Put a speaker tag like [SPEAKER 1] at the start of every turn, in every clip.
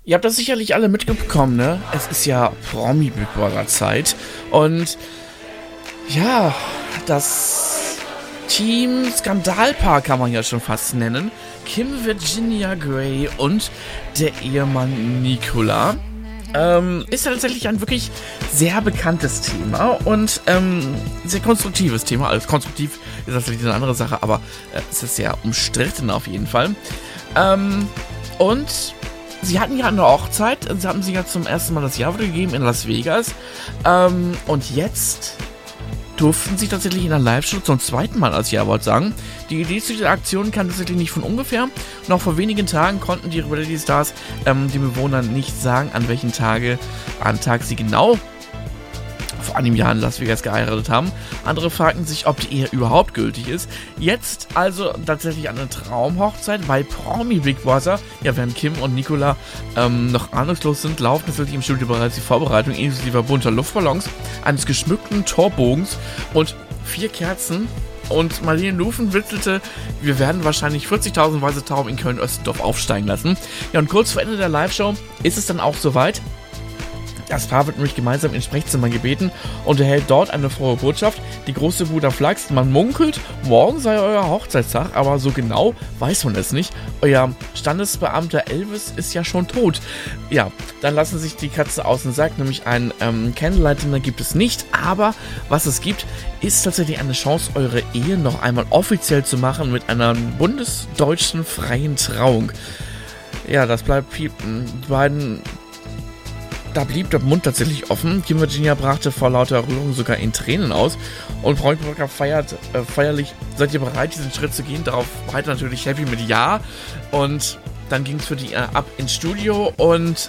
[SPEAKER 1] Ihr habt das sicherlich alle mitbekommen, ne? Es ist ja Promi-Big Brother-Zeit. Und ja, das Team Skandalpaar kann man ja schon fast nennen. Kim Virginia Gray und der Ehemann Nicola. Ist ja tatsächlich ein wirklich sehr bekanntes Thema und sehr konstruktives Thema. Also konstruktiv ist tatsächlich eine andere Sache, aber es ist sehr umstritten auf jeden Fall. Und sie hatten ja eine Hochzeit, sie haben sich ja zum ersten Mal das Jahr gegeben in Las Vegas. Und jetzt durften sie tatsächlich in der Live-Show zum zweiten Mal als Jawort sagen. Die Idee zu dieser Aktion kam tatsächlich nicht von ungefähr. Noch vor wenigen Tagen konnten die Reality Stars den Bewohnern nicht sagen, an welchen Tag sie genau vor einem Jahr in Las Vegas geheiratet haben. Andere fragten sich, ob die Ehe überhaupt gültig ist. Jetzt also tatsächlich eine Traumhochzeit bei Promi Big Brother. Ja, während Kim und Nicola noch ahnungslos sind, laufen natürlich im Studio bereits die Vorbereitung inklusive bunter Luftballons, eines geschmückten Torbogens und 4 Kerzen. Und Marlene Lufen witzelte, wir werden wahrscheinlich 40.000 weiße Tauben in Köln-Östendorf aufsteigen lassen. Ja, und kurz vor Ende der Live-Show ist es dann auch soweit. Das Paar wird nämlich gemeinsam ins Sprechzimmer gebeten und erhält dort eine frohe Botschaft. Die große Bruder flaxt, man munkelt, morgen sei euer Hochzeitstag, aber so genau weiß man es nicht. Euer Standesbeamter Elvis ist ja schon tot. Ja, dann lassen sich die Katze aus dem Sack, nämlich ein Candlelight-Dinner gibt es nicht, aber was es gibt, ist tatsächlich eine Chance, eure Ehe noch einmal offiziell zu machen mit einer bundesdeutschen freien Trauung. Ja, das bleibt piepen. Die beiden... Da blieb der Mund tatsächlich offen. Kim Virginia brachte vor lauter Rührung sogar in Tränen aus. Und Promi feierlich, seid ihr bereit, diesen Schritt zu gehen? Darauf weiter natürlich happy mit Ja. Und dann ging es für die ab ins Studio und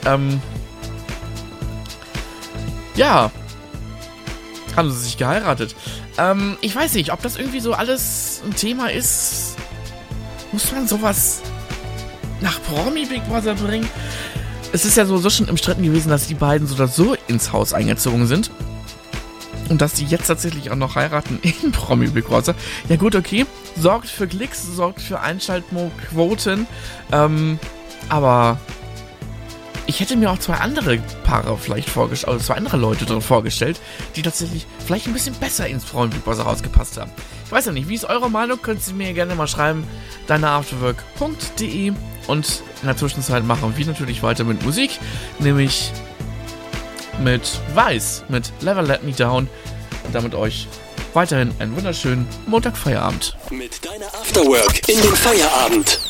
[SPEAKER 1] ja, haben sie sich geheiratet. Ich weiß nicht, ob das irgendwie so alles ein Thema ist. Muss man sowas nach Promi Big Brother bringen? Es ist ja so schon im Stritten gewesen, dass die beiden so oder so ins Haus eingezogen sind. Und dass die jetzt tatsächlich auch noch heiraten in Promi Big Brother. Ja gut, okay. Sorgt für Klicks, sorgt für Einschaltquoten. Aber ich hätte mir auch 2 andere Paare vielleicht vorgestellt, also 2 andere Leute drin vorgestellt, die tatsächlich vielleicht ein bisschen besser ins Promi Big Brother rausgepasst haben. Ich weiß ja nicht, wie ist eure Meinung? Könnt ihr mir gerne mal schreiben. deineafterwork.de. Und in der Zwischenzeit machen wir natürlich weiter mit Musik, nämlich mit Weiß, mit Never Let Me Down. Und damit euch weiterhin einen wunderschönen Montagfeierabend.
[SPEAKER 2] Mit deiner Afterwork in den Feierabend.